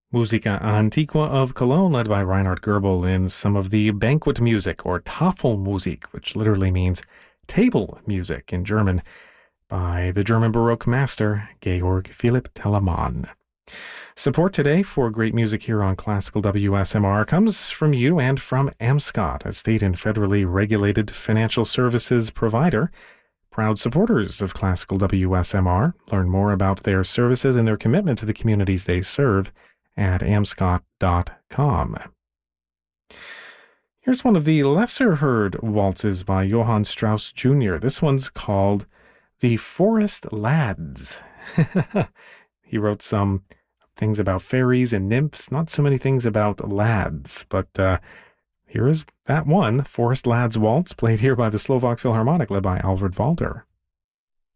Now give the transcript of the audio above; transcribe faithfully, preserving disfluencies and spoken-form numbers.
Musica Antiqua of Cologne, led by Reinhard Goebel, in some of the banquet music, or Tafelmusik, which literally means table music in German, by the German Baroque master Georg Philipp Telemann. Support today for great music here on Classical W S M R comes from you and from AmScot, a state and federally regulated financial services provider. Proud supporters of Classical W S M R. Learn more about their services and their commitment to the communities they serve at amscot dot com. Here's one of the lesser-heard waltzes by Johann Strauss Junior This one's called The Forest Lads. He wrote some things about fairies and nymphs, not so many things about lads, but uh, here is that one, Forest Lads Waltz, played here by the Slovak Philharmonic, led by Alfred Walter.